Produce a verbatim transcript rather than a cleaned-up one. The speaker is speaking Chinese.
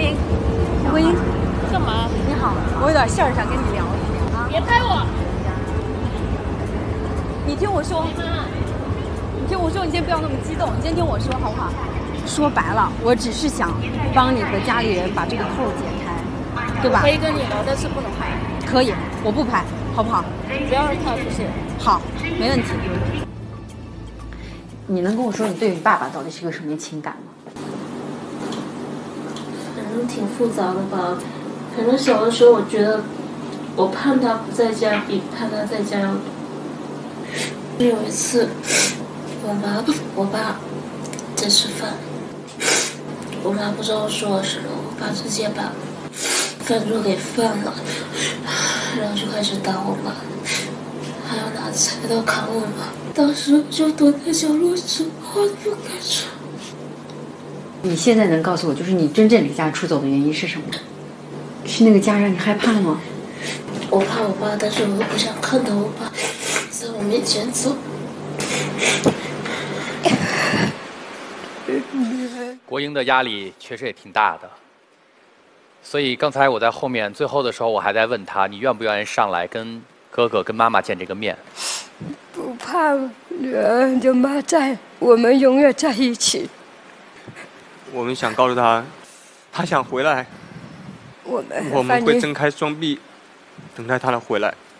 英，国英， 干嘛？ 你好，我有点事儿想跟你聊一聊啊。 别拍我！ 你听我说，你听我说，你先不要那么激动，你先听我说好不好？说白了，我只是想帮你和家里人把这个扣解开，对吧？ 可以跟你聊，但是不能拍。 可以，我不拍，好不好？ 不要让他出现。 好，没问题。你能跟我说你对你爸爸到底是个什么情感吗？ 反正挺复杂的吧。反正小的时候，我觉得我盼他不在家比盼他在家要多。有一次，我妈我爸在吃饭，我妈不知道说了什么，我爸直接把饭桌给翻了，然后就开始打我妈，还要拿菜刀砍我妈。当时就躲在角落，什么话都不敢说。 你现在能告诉我，就是你真正离家出走的原因是什么？是那个家让你害怕吗？ 我怕我爸，但是我又不想看到我爸在我面前走。 国英的压力确实也挺大的，所以刚才我在后面最后的时候，我还在问他，你愿不愿意上来跟哥哥、跟妈妈见这个面？ 不怕，女儿有妈在，我们永远在一起。 我们想告诉他，他想回来， 我们我们会睁开双臂，等待他的回来。